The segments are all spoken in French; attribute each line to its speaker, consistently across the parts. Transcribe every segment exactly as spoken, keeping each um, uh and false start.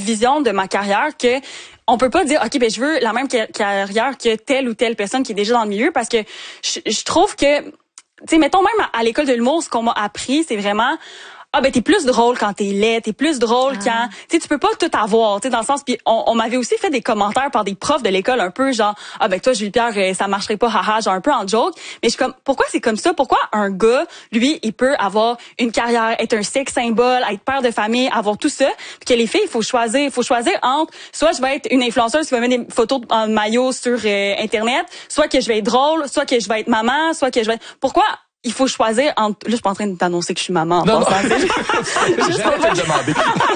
Speaker 1: vision de ma carrière que on peut pas dire, OK, ben je veux la même carrière que telle ou telle personne qui est déjà dans le milieu parce que je, je trouve que, tu sais, mettons même à, à l'école de l'humour, ce qu'on m'a appris, c'est vraiment... Ah ben t'es plus drôle quand t'es laid, t'es plus drôle ah. quand tu sais tu peux pas tout avoir, tu sais dans le sens puis on, on m'avait aussi fait des commentaires par des profs de l'école un peu genre ah ben toi Julie Pierre ça marcherait pas haha genre un peu en joke, mais je suis comme pourquoi c'est comme ça, pourquoi un gars lui il peut avoir une carrière, être un sex symbole, être père de famille, avoir tout ça, puis que les filles il faut choisir, il faut choisir entre soit je vais être une influenceuse qui va mettre des photos en maillot sur euh, internet, soit que je vais être drôle, soit que je vais être maman, soit que je vais être... pourquoi il faut choisir entre... Là, je suis pas en train de t'annoncer que je suis maman. En
Speaker 2: non,
Speaker 1: passant.
Speaker 2: non. Juste pour te demander.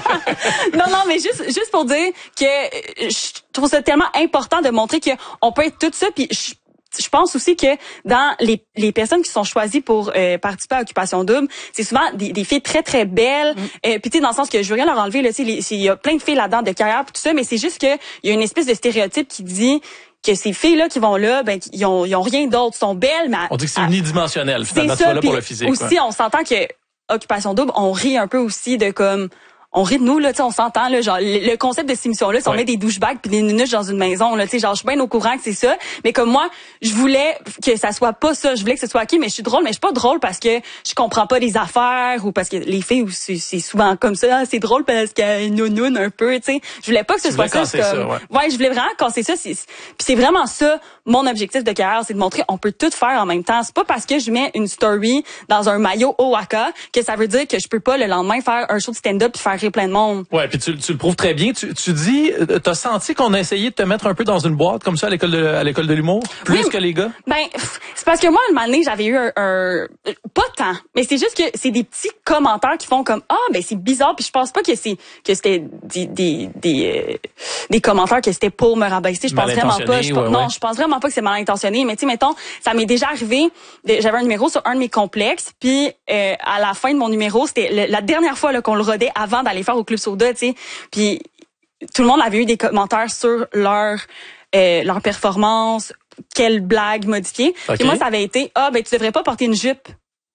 Speaker 1: non, non, mais juste, juste pour dire que je trouve ça tellement important de montrer qu'on peut être tout ça. Puis je, je pense aussi que dans les, les personnes qui sont choisies pour euh, participer à Occupation Double, c'est souvent des, des filles très, très belles. Mm. Euh, puis tu sais, dans le sens que je veux rien leur enlever, là, il y a plein de filles là-dedans de carrière puis tout ça, mais c'est juste qu'il y a une espèce de stéréotype qui dit... que ces filles-là qui vont là, ben, ils ont, ils ont rien d'autre, sont belles, mais...
Speaker 2: On dit que c'est unidimensionnel, finalement,
Speaker 1: tu
Speaker 2: vas là pour le physique.
Speaker 1: Aussi,
Speaker 2: ouais.
Speaker 1: on s'entend que Occupation Double, on rit un peu aussi de comme... On rit de nous, là, tu sais, on s'entend, là, genre, le, le concept de cette émission-là, c'est on ouais. met des douchebags puis des nunuches dans une maison, là, tu sais, genre, je suis bien au courant que c'est ça, mais comme moi, je voulais que ça soit pas ça, je voulais que ce soit OK, mais je suis drôle, mais je suis pas drôle parce que je comprends pas les affaires ou parce que les filles, c'est, c'est souvent comme ça, c'est drôle parce qu'elle nounoune un peu, tu sais. Je voulais pas que ce
Speaker 2: tu
Speaker 1: soit ça, c'est comme...
Speaker 2: ça ouais.
Speaker 1: ouais, je voulais vraiment casser ça, c'est... puis c'est vraiment ça, mon objectif de carrière, c'est de montrer on peut tout faire en même temps. C'est pas parce que je mets une story dans un maillot Owaka que ça veut dire que je peux pas le lendemain faire un show de stand-up puis faire rire plein de monde.
Speaker 2: Ouais, puis tu, tu le prouves très bien. Tu, tu dis, t'as senti qu'on a essayé de te mettre un peu dans une boîte comme ça à l'école de à l'école de l'humour, plus oui, que les gars.
Speaker 1: Ben, c'est parce que moi, le moment donné, j'avais eu un, un pas tant, mais c'est juste que c'est des petits commentaires qui font comme ah ben c'est bizarre, puis je pense pas que c'est que c'était des des des, euh, des commentaires que c'était pour me rabaisser. Je pense vraiment pas. Je, ouais, non, ouais. je pense vraiment pas que c'est mal intentionné. Mais tu sais, mettons, ça m'est déjà arrivé. De, j'avais un numéro sur un de mes complexes, puis euh, à la fin de mon numéro, c'était le, la dernière fois là, qu'on le rodait avant d'aller faire au Club Soda, tu sais. Puis tout le monde avait eu des commentaires sur leur euh, leur performance, quelle blague modifiée. Okay. Et moi, ça avait été ah ben tu devrais pas porter une jupe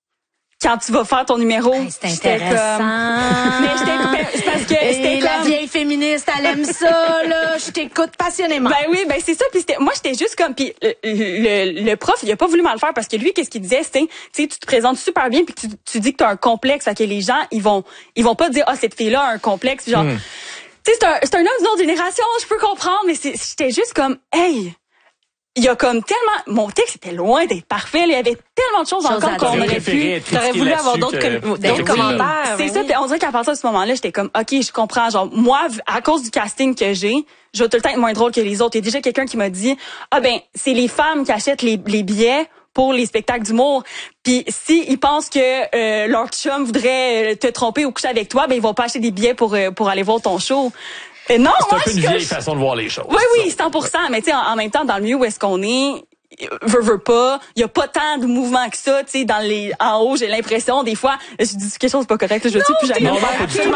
Speaker 1: quand tu vas faire ton numéro.
Speaker 3: Hey, c'est intéressant.
Speaker 1: Comme... mais j'étais c'est parce que c'était
Speaker 3: comme... la vieille féministe, elle aime ça là, je t'écoute passionnément.
Speaker 1: Ben oui, ben c'est ça, puis moi j'étais juste comme puis le, le le prof, il a pas voulu mal faire parce que lui qu'est-ce qu'il disait, c'était tu sais tu te présentes super bien puis tu tu dis que tu as un complexe, fait que les gens, ils vont ils vont pas dire ah cette fille-là a un complexe genre hmm. tu sais c'est un c'est un homme d'une autre génération, je peux comprendre, mais c'est j'étais juste comme hey il y a comme tellement... Mon texte était loin d'être parfait. Il y avait tellement de choses Chose encore qu'on aurait pu...
Speaker 3: T'aurais voulu avoir d'autres que... com- commentaires.
Speaker 1: C'est ça. On dirait qu'à partir de ce moment-là, j'étais comme, OK, je comprends. Genre, moi, à cause du casting que j'ai, je vais tout le temps être moins drôle que les autres. Il y a déjà quelqu'un qui m'a dit, ah ben, c'est les femmes qui achètent les, les billets pour les spectacles d'humour. Puis si ils pensent que euh, leur chum voudrait te tromper ou coucher avec toi, ben ils vont pas acheter des billets pour euh, pour aller voir ton show. Et non,
Speaker 2: c'est
Speaker 1: moi,
Speaker 2: un peu une vieille
Speaker 1: je...
Speaker 2: façon de voir les choses.
Speaker 1: Oui, oui, cent pour cent. Mais tu sais, en, en même temps, dans le milieu où est-ce qu'on est, veut, veut pas, il y a pas tant de mouvements que ça, tu sais, dans les, en haut, j'ai l'impression, des fois, je dis quelque chose de pas correct, je ne sais plus jamais.
Speaker 2: Non, non, pas du tout.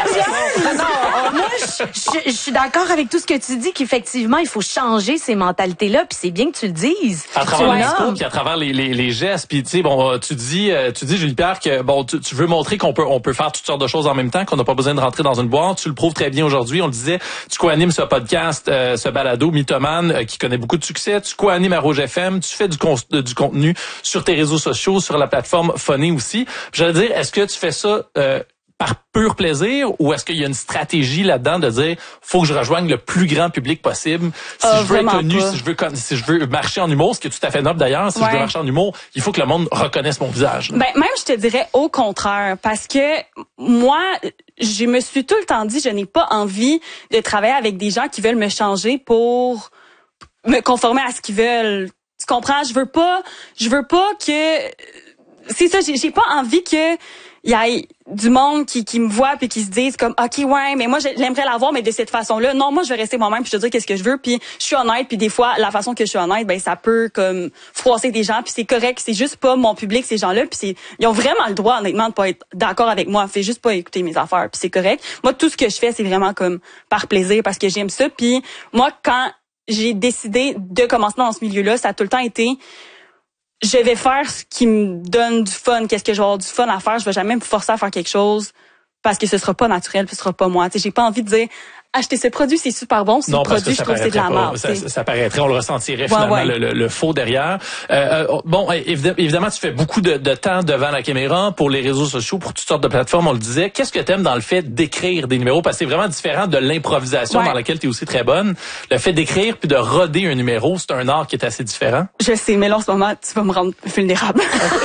Speaker 3: Non, non, moi, je, je, je suis d'accord avec tout ce que tu dis, qu'effectivement, il faut changer ces mentalités-là, puis c'est bien que tu le dises.
Speaker 2: À travers le discours, puis à travers les, les, les gestes, puis tu sais, bon, tu dis, tu dis, Julie Pierre, que bon, tu, tu veux montrer qu'on peut, on peut faire toutes sortes de choses en même temps, qu'on n'a pas besoin de rentrer dans une boîte. Tu le prouves très bien aujourd'hui. On le disait, tu co-animes ce podcast, euh, ce balado Mythomane, euh, qui connaît beaucoup de succès. Tu co-animes à Rouge F M. Tu fais du, con, du contenu sur tes réseaux sociaux, sur la plateforme Funny aussi. J'allais dire, est-ce que tu fais ça euh, par pur plaisir ou est-ce qu'il y a une stratégie là-dedans de dire faut que je rejoigne le plus grand public possible si
Speaker 1: euh,
Speaker 2: je veux être connu,
Speaker 1: pas.
Speaker 2: si je veux si je veux marcher en humour, ce qui est tout à fait noble d'ailleurs, si ouais. je veux marcher en humour, il faut que le monde reconnaisse mon visage.
Speaker 1: Ben même je te dirais au contraire parce que moi je me suis tout le temps dit je n'ai pas envie de travailler avec des gens qui veulent me changer pour me conformer à ce qu'ils veulent. Tu comprends? Je veux pas, je veux pas que, c'est ça, j'ai, j'ai pas envie que il y ait du monde qui, qui me voit puis qui se dise comme, OK, ouais, mais moi, j'aimerais l'avoir, mais de cette façon-là. Non, moi, je vais rester moi-même puis je te dire qu'est-ce que je veux puis je suis honnête puis des fois, la façon que je suis honnête, ben, ça peut comme froisser des gens puis c'est correct. C'est juste pas mon public, ces gens-là puis c'est, ils ont vraiment le droit, honnêtement, de pas être d'accord avec moi. Fait juste pas écouter mes affaires puis c'est correct. Moi, tout ce que je fais, c'est vraiment comme par plaisir parce que j'aime ça puis moi, quand j'ai décidé de commencer dans ce milieu-là, ça a tout le temps été je vais faire ce qui me donne du fun, qu'est-ce que je vais avoir du fun à faire, je vais jamais me forcer à faire quelque chose parce que ce sera pas naturel, ce sera pas moi. Tu sais, j'ai pas envie de dire acheter ce produit, c'est super bon. Ce
Speaker 2: non,
Speaker 1: produit, je trouve que c'est de la merde.
Speaker 2: Ça, ça, ça paraîtrait, on le ressentirait
Speaker 1: ouais,
Speaker 2: finalement,
Speaker 1: ouais.
Speaker 2: Le, le, le faux derrière. Euh, euh, bon, évidemment, tu fais beaucoup de, de temps devant la caméra pour les réseaux sociaux, pour toutes sortes de plateformes, on le disait. Qu'est-ce que t'aimes dans le fait d'écrire des numéros? Parce que c'est vraiment différent de l'improvisation ouais. dans laquelle tu es aussi très bonne. Le fait d'écrire puis de roder un numéro, c'est un art qui est assez différent.
Speaker 1: Je sais, mais là, en ce moment, tu vas me rendre vulnérable.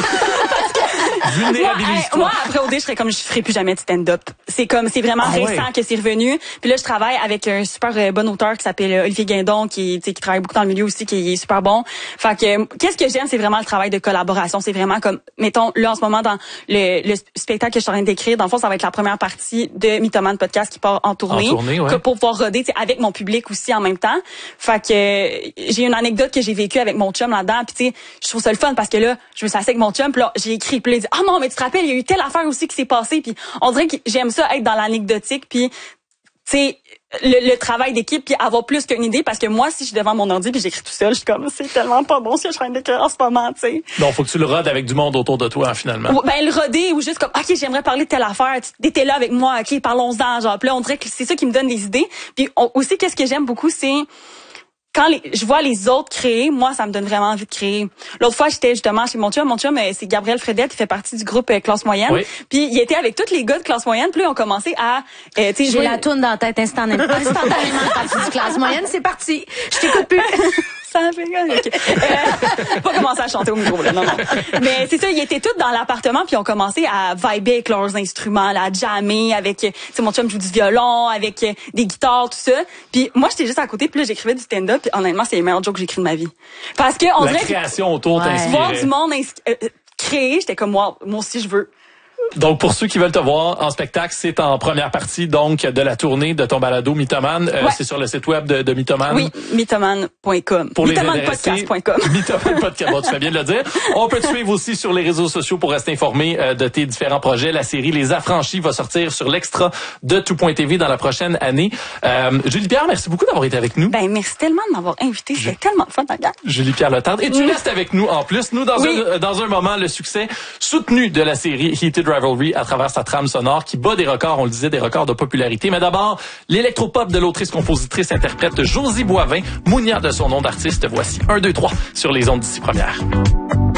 Speaker 2: Vulnérabilise-toi.
Speaker 1: Moi, moi, après O D, je serais comme, je ferai plus jamais de stand-up. C'est comme, c'est vraiment ah, récent ouais. que c'est revenu. Puis là, je travaille avec un super euh, bon auteur qui s'appelle Olivier Guindon, qui, qui travaille beaucoup dans le milieu aussi, qui est super bon. Fait que, qu'est-ce que j'aime, c'est vraiment le travail de collaboration. C'est vraiment comme, mettons, là, en ce moment, dans le, le spectacle que je suis en train d'écrire, dans le fond, ça va être la première partie de Mythoman Podcast qui part en tournée.
Speaker 2: En tournée, ouais.
Speaker 1: Pour pouvoir roder, avec mon public aussi en même temps. Fait que, j'ai une anecdote que j'ai vécue avec mon chum là-dedans. Puis tu sais, je trouve ça le fun parce que là, je me suis assise avec mon chum, puis là, j'ai écrit, puis là, il dit, ah non, mais tu te rappelles, il y a eu telle affaire aussi qui s'est passée, puis on dirait que j'aime ça être dans l'anecdotique, puis tu sais le, le travail d'équipe, puis avoir plus qu'une idée, parce que moi, si je suis devant mon ordi puis j'écris tout seul, je suis comme, c'est tellement pas bon ce que je suis en train d'écrire en ce moment, tu sais.
Speaker 2: Donc, faut que tu le rodes avec du monde autour de toi, finalement.
Speaker 1: Ou, ben, le roder, ou juste comme, OK, j'aimerais parler de telle affaire, tu étais là avec moi, OK, parlons-en, genre, puis là, on dirait que c'est ça qui me donne des idées. Puis on, aussi, qu'est-ce que j'aime beaucoup, c'est quand les, je vois les autres créer, moi, ça me donne vraiment envie de créer. L'autre fois, j'étais justement chez mon chum. Mon chum, c'est Gabriel Fredette, il fait partie du groupe euh, Classe Moyenne.
Speaker 2: Oui.
Speaker 1: Puis il était avec tous les gars de Classe Moyenne. Puis là, ils ont commencé à... Euh,
Speaker 3: J'ai jouer... la toune dans la tête instantanément. Instantanément, quand tu dis Classe Moyenne, c'est parti. Je t'écoute plus.
Speaker 1: Ça fait okay. euh, pas commencer à chanter au micro, là, non, non. Mais c'est ça, ils étaient tous dans l'appartement, puis ils ont commencé à vibrer avec leurs instruments, là, à jammer avec... Tu sais, mon chum joue du violon, avec euh, des guitares, tout ça. Puis moi, j'étais juste à côté, puis là, j'écrivais du stand-up. Puis honnêtement, c'est les meilleurs jokes que j'ai écrits de ma vie. Parce que on
Speaker 2: la
Speaker 1: dirait
Speaker 2: création autour
Speaker 1: ouais.
Speaker 2: t'inspirait.
Speaker 1: Voir du monde euh, créer, j'étais comme, moi, moi aussi, je veux.
Speaker 2: Donc, pour ceux qui veulent te voir en spectacle, c'est en première partie donc de la tournée de ton balado Mythoman. Euh, ouais. C'est sur le site web de, de Mythoman.
Speaker 1: Oui, mythoman point com.
Speaker 2: Pour
Speaker 1: mythoman podcast point com.
Speaker 2: Mythoman Podcast. Bon, tu fais bien de le dire. On peut te suivre aussi sur les réseaux sociaux pour rester informé euh, de tes différents projets. La série Les Affranchis va sortir sur l'extra de tout point t v dans la prochaine année. Euh, Julie Pierre, merci beaucoup d'avoir été avec nous.
Speaker 1: Ben, merci tellement de m'avoir invité. C'était Je... tellement fun, ta gang.
Speaker 2: Julie Pierre Letendre. Et tu mmh. restes avec nous en plus. Nous, dans, oui. un, dans un moment, le succès soutenu de la série Heated Rivalry à travers sa trame sonore qui bat des records, on le disait, des records de popularité. Mais d'abord, l'électropop de l'autrice, compositrice, interprète Josie Boivin, Mounia de son nom d'artiste. Voici un, deux, trois sur les ondes d'ici première.